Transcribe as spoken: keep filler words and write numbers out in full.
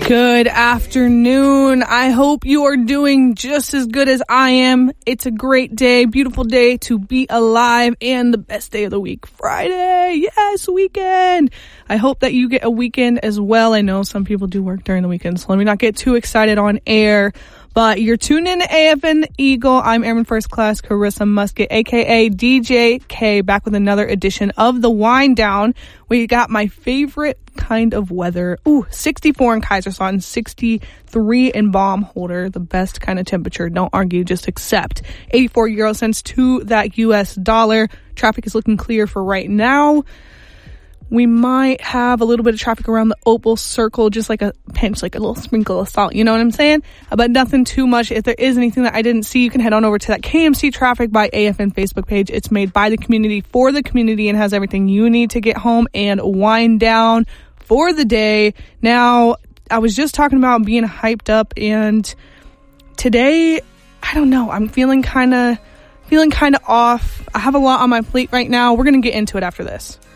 Good afternoon. I hope you are doing just as good as I am. It's a great day, beautiful day to be alive, and the best day of the week, Friday. Yes, weekend. I hope that you get a weekend as well. I know some people do work during the weekend, so let me not get too excited on air. But you're tuned in to A F N Eagle. I'm Airman First Class Carissa Musket, a k a. D J K, back with another edition of The Wind Down. We got my favorite kind of weather. Ooh, sixty-four in Kaiserslautern, sixty-three in Baumholder, the best kind of temperature. Don't argue, just accept. eighty-four euro cents to that U S dollar. Traffic is looking clear for right now. We might have a little bit of traffic around the Opal Circle, just like a pinch, like a little sprinkle of salt. You know what I'm saying? But nothing too much. If there is anything that I didn't see, you can head on over to that K M C Traffic by A F N Facebook page. It's made by the community for the community and has everything you need to get home and wind down for the day. Now, I was just talking about being hyped up, and today, I don't know, I'm feeling kind of feeling kind of off. I have a lot on my plate right now. We're going to get into it after this.